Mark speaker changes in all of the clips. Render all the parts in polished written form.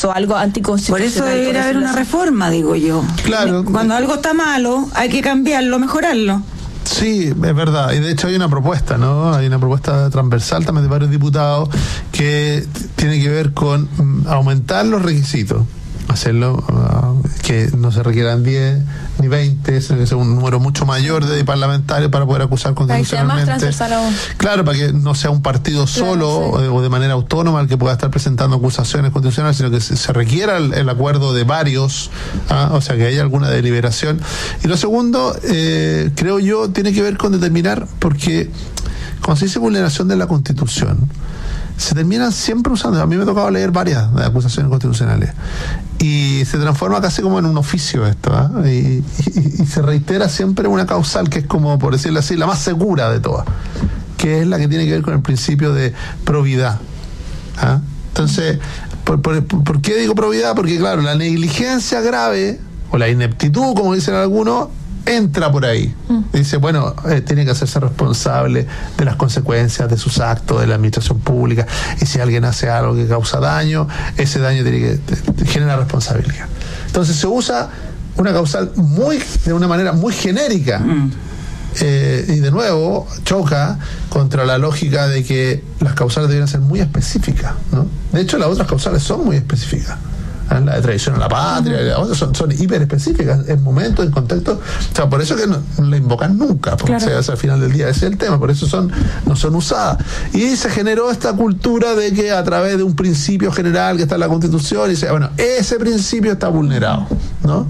Speaker 1: perverso, algo anticonstitucional.
Speaker 2: Por eso debería haber una reforma, digo yo.
Speaker 3: Claro.
Speaker 2: Cuando algo está malo, hay que cambiarlo, mejorarlo.
Speaker 3: Sí, es verdad. Y de hecho hay una propuesta, ¿no? Hay una propuesta transversal también de varios diputados que tiene que ver con aumentar los requisitos. Hacerlo, que no se requieran 10 ni 20, sino que sea un número mucho mayor de parlamentarios para poder acusar constitucionalmente. Claro, para que no sea un partido solo, claro, sí, o de manera autónoma el que pueda estar presentando acusaciones constitucionales, sino que se requiera el acuerdo de varios, o sea, que haya alguna deliberación. Y lo segundo, creo yo, tiene que ver con determinar, porque cuando se dice vulneración de la Constitución, se terminan siempre usando. A mí me ha tocado leer varias acusaciones constitucionales y se transforma casi como en un oficio esto, y se reitera siempre una causal que es, como por decirlo así, la más segura de todas, que es la que tiene que ver con el principio de probidad. Entonces, ¿por qué digo probidad? Porque claro, la negligencia grave o la ineptitud, como dicen algunos, entra por ahí. Dice, bueno, tiene que hacerse responsable de las consecuencias de sus actos, de la administración pública, y si alguien hace algo que causa daño, ese daño tiene que generar responsabilidad. Entonces se usa una causal de una manera muy genérica, y de nuevo choca contra la lógica de que las causales deberían ser muy específicas, ¿no? De hecho, las otras causales son muy específicas. La de traición a la patria, son hiper específicas en momentos, en contextos. O sea, por eso que no la invocan nunca, porque claro, al final del día ese es el tema, por eso no son usadas. Y se generó esta cultura de que a través de un principio general que está en la Constitución, y dice, bueno, ese principio está vulnerado, ¿no?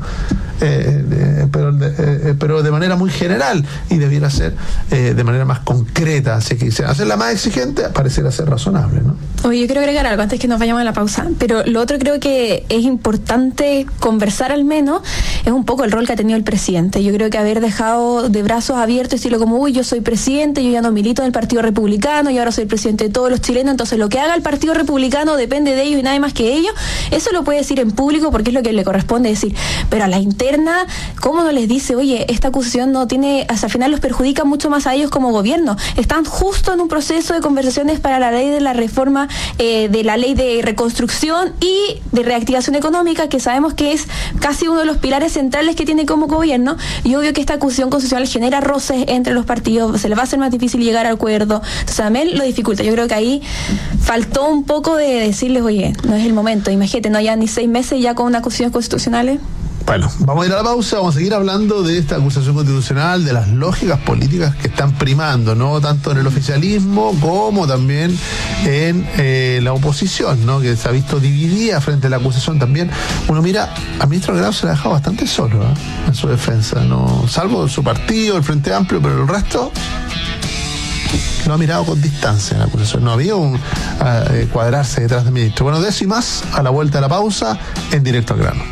Speaker 3: Pero de manera muy general, y debiera ser de manera más concreta. Así que hacerla más exigente pareciera ser razonable, ¿no?
Speaker 1: Oye, yo quiero agregar algo antes que nos vayamos a la pausa, pero lo otro creo que es importante conversar, al menos, es un poco el rol que ha tenido el presidente. Yo creo que haber dejado de brazos abiertos, estilo como, uy, yo soy presidente, yo ya no milito en el Partido Republicano, y ahora soy el presidente de todos los chilenos, entonces lo que haga el Partido Republicano depende de ellos y nadie más que ellos. Eso lo puede decir en público porque es lo que le corresponde decir, pero a la interna, ¿cómo no les dice, oye, esta acusación no tiene, hasta al final los perjudica mucho más a ellos como gobierno? Están justo en un proceso de conversaciones para la ley de la reforma de la ley de reconstrucción y de reactivación económica, que sabemos que es casi uno de los pilares centrales que tiene como gobierno, y obvio que esta acusación constitucional genera roces entre los partidos, se les va a hacer más difícil llegar al acuerdo, entonces también lo dificulta. Yo creo que ahí faltó un poco de decirles, oye, no es el momento, imagínate, no ya ni 6 meses ya con una acusación constitucional.
Speaker 3: Bueno, vamos a ir a la pausa, vamos a seguir hablando de esta acusación constitucional, de las lógicas políticas que están primando, ¿no? Tanto en el oficialismo como también en la oposición, ¿no? Que se ha visto dividida frente a la acusación también. Uno mira, al ministro Grau se la ha dejado bastante solo, en su defensa, ¿no? Salvo su partido, el Frente Amplio, pero el resto lo ha mirado con distancia en la acusación. No había un cuadrarse detrás del ministro. Bueno, de eso y más a la vuelta de la pausa en Directo al Grano.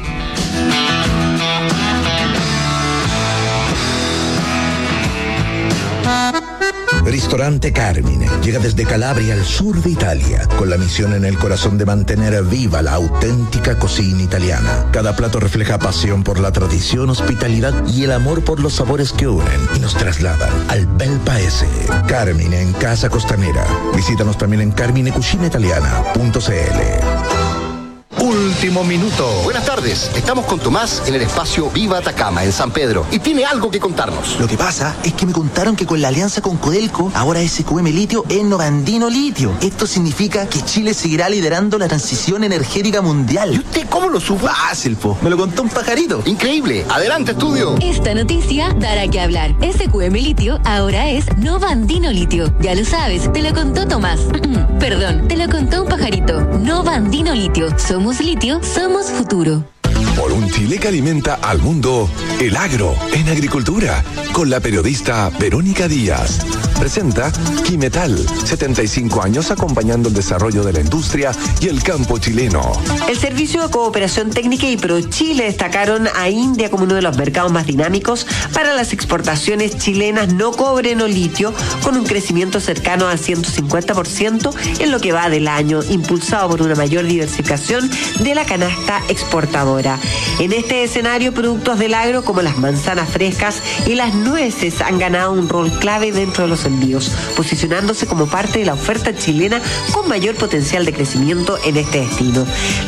Speaker 4: Ristorante Carmine llega desde Calabria al sur de Italia, con la misión en el corazón de mantener viva la auténtica cocina italiana. Cada plato refleja pasión por la tradición, hospitalidad y el amor por los sabores que unen y nos trasladan al bel paese. Carmine en Casa Costanera. Visítanos también en carminecucinaitaliana.cl.
Speaker 5: Último minuto. Buenas tardes, estamos con Tomás en el espacio Viva Atacama, en San Pedro, y tiene algo que contarnos.
Speaker 6: Lo que pasa es que me contaron que con la alianza con Codelco, ahora SQM Litio es Novandino Litio. Esto significa que Chile seguirá liderando la transición energética mundial.
Speaker 5: ¿Y usted cómo lo supo?
Speaker 6: Fácil, po. Me lo contó un pajarito.
Speaker 5: Increíble. Adelante, estudio.
Speaker 7: Esta noticia dará que hablar. SQM Litio ahora es Novandino Litio. Ya lo sabes, te lo contó Tomás. Perdón, te lo contó un pajarito. Novandino Litio. Somos litio, somos futuro.
Speaker 8: Por un Chile que alimenta al mundo, el agro en agricultura, con la periodista Verónica Díaz. Presenta Quimetal, 75 años acompañando el desarrollo de la industria y el campo chileno.
Speaker 9: El Servicio de Cooperación Técnica y ProChile destacaron a India como uno de los mercados más dinámicos para las exportaciones chilenas no cobre no litio, con un crecimiento cercano al 150% en lo que va del año, impulsado por una mayor diversificación de la canasta exportadora. En este escenario, productos del agro como las manzanas frescas y las nueces han ganado un rol clave dentro de los envíos, posicionándose como parte de la oferta chilena con mayor potencial de crecimiento en este destino.